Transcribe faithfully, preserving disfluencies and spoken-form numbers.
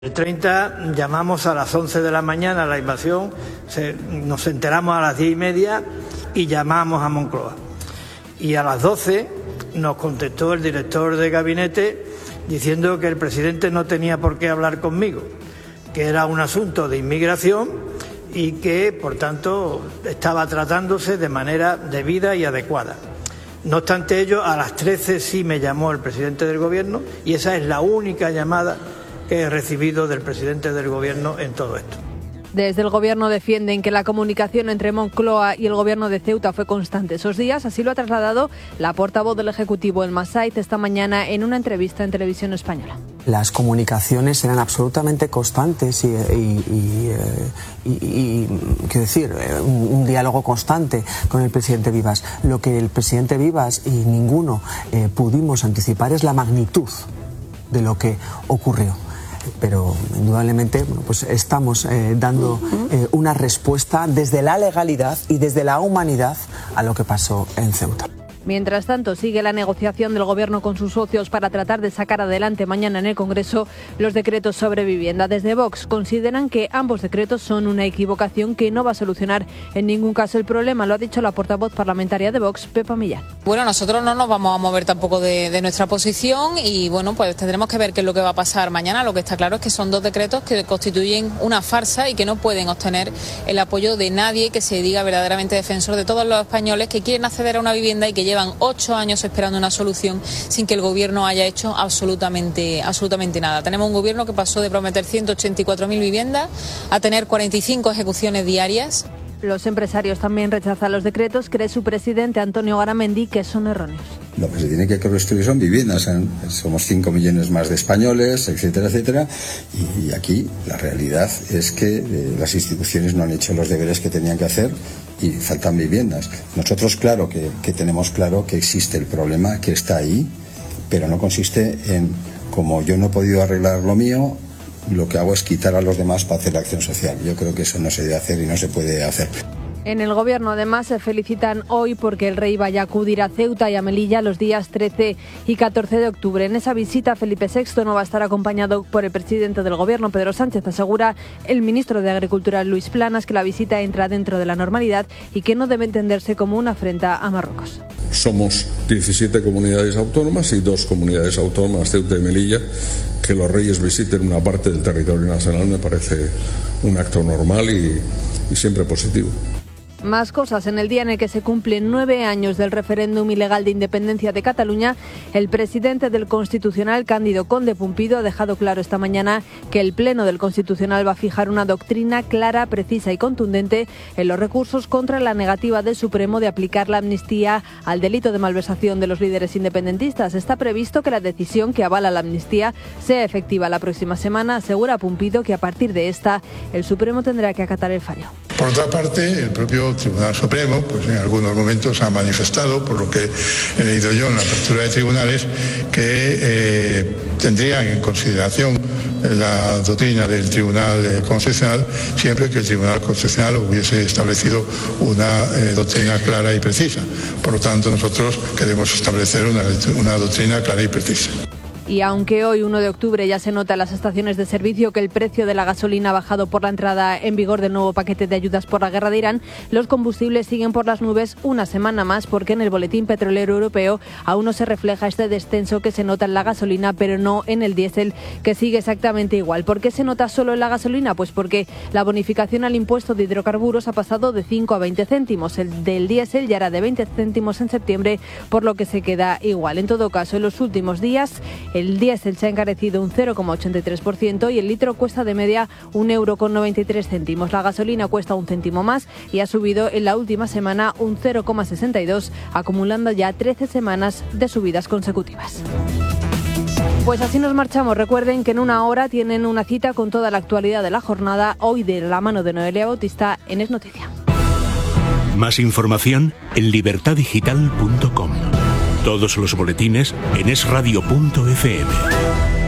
El treinta llamamos a las once de la mañana a la invasión, se, nos enteramos a las diez y media y llamamos a Moncloa. Y a las doce nos contestó el director de gabinete diciendo que el presidente no tenía por qué hablar conmigo, que era un asunto de inmigración y que, por tanto, estaba tratándose de manera debida y adecuada. No obstante ello, a las trece sí me llamó el presidente del Gobierno y esa es la única llamada que he recibido del presidente del Gobierno en todo esto. Desde el Gobierno defienden que la comunicación entre Moncloa y el Gobierno de Ceuta fue constante esos días. Así lo ha trasladado la portavoz del Ejecutivo, Elma Saiz, esta mañana en una entrevista en Televisión Española. Las comunicaciones eran absolutamente constantes y, y, y, y, y quiero decir, un, un diálogo constante con el presidente Vivas. Lo que el presidente Vivas y ninguno eh, pudimos anticipar es la magnitud de lo que ocurrió. Pero indudablemente bueno, pues estamos eh, dando eh, una respuesta desde la legalidad y desde la humanidad a lo que pasó en Ceuta. Mientras tanto, sigue la negociación del Gobierno con sus socios para tratar de sacar adelante mañana en el Congreso los decretos sobre vivienda. Desde Vox consideran que ambos decretos son una equivocación que no va a solucionar en ningún caso el problema. Lo ha dicho la portavoz parlamentaria de Vox, Pepa Millán. Bueno, nosotros no nos vamos a mover tampoco de, de nuestra posición y bueno, pues tendremos que ver qué es lo que va a pasar mañana. Lo que está claro es que son dos decretos que constituyen una farsa y que no pueden obtener el apoyo de nadie que se diga verdaderamente defensor de todos los españoles que quieren acceder a una vivienda y que llevan ocho años esperando una solución sin que el Gobierno haya hecho absolutamente, absolutamente nada. Tenemos un Gobierno que pasó de prometer ciento ochenta y cuatro mil viviendas a tener cuarenta y cinco ejecuciones diarias. Los empresarios también rechazan los decretos. Cree su presidente, Antonio Garamendi, que son erróneos. Lo que se tiene que construir son viviendas. Somos cinco millones más de españoles, etcétera, etcétera. Y aquí la realidad es que eh, las instituciones no han hecho los deberes que tenían que hacer y faltan viviendas. Nosotros, claro, que, que tenemos claro que existe el problema, que está ahí, pero no consiste en, como yo no he podido arreglar lo mío, lo que hago es quitar a los demás para hacer la acción social. Yo creo que eso no se debe hacer y no se puede hacer. En el Gobierno, además, se felicitan hoy porque el rey vaya a acudir a Ceuta y a Melilla los días trece y catorce de octubre. En esa visita, Felipe sexto no va a estar acompañado por el presidente del Gobierno, Pedro Sánchez. Asegura el ministro de Agricultura, Luis Planas, que la visita entra dentro de la normalidad y que no debe entenderse como una afrenta a Marruecos. Somos diecisiete comunidades autónomas y dos comunidades autónomas, Ceuta y Melilla. Que los reyes visiten una parte del territorio nacional me parece un acto normal y, y siempre positivo. Más cosas. En el día en el que se cumplen nueve años del referéndum ilegal de independencia de Cataluña, el presidente del Constitucional, Cándido Conde Pumpido, ha dejado claro esta mañana que el Pleno del Constitucional va a fijar una doctrina clara, precisa y contundente en los recursos contra la negativa del Supremo de aplicar la amnistía al delito de malversación de los líderes independentistas. Está previsto que la decisión que avala la amnistía sea efectiva la próxima semana. Asegura Pumpido que a partir de esta, el Supremo tendrá que acatar el fallo. Por otra parte, el propio Tribunal Supremo, pues en algunos momentos ha manifestado, por lo que he leído yo en la apertura de tribunales, que eh, tendrían en consideración la doctrina del Tribunal Constitucional siempre que el Tribunal Constitucional hubiese establecido una eh, doctrina clara y precisa. Por lo tanto, nosotros queremos establecer una, una doctrina clara y precisa. Y aunque hoy, uno de octubre, ya se nota en las estaciones de servicio que el precio de la gasolina ha bajado por la entrada en vigor del nuevo paquete de ayudas por la guerra de Irán, los combustibles siguen por las nubes una semana más porque en el Boletín Petrolero Europeo aún no se refleja este descenso que se nota en la gasolina, pero no en el diésel, que sigue exactamente igual. ¿Por qué se nota solo en la gasolina? Pues porque la bonificación al impuesto de hidrocarburos ha pasado de cinco a veinte céntimos. El del diésel ya era de veinte céntimos en septiembre, por lo que se queda igual. En todo caso, en los últimos días, el diésel se ha encarecido un cero coma ochenta y tres por ciento y el litro cuesta de media un euro con noventa y tres céntimos. La gasolina cuesta un céntimo más y ha subido en la última semana un cero coma sesenta y dos, acumulando ya trece semanas de subidas consecutivas. Pues así nos marchamos. Recuerden que en una hora tienen una cita con toda la actualidad de la jornada, hoy de la mano de Noelia Bautista en Es Noticia. Más información en libertad digital punto com. Todos los boletines en es radio punto efe eme.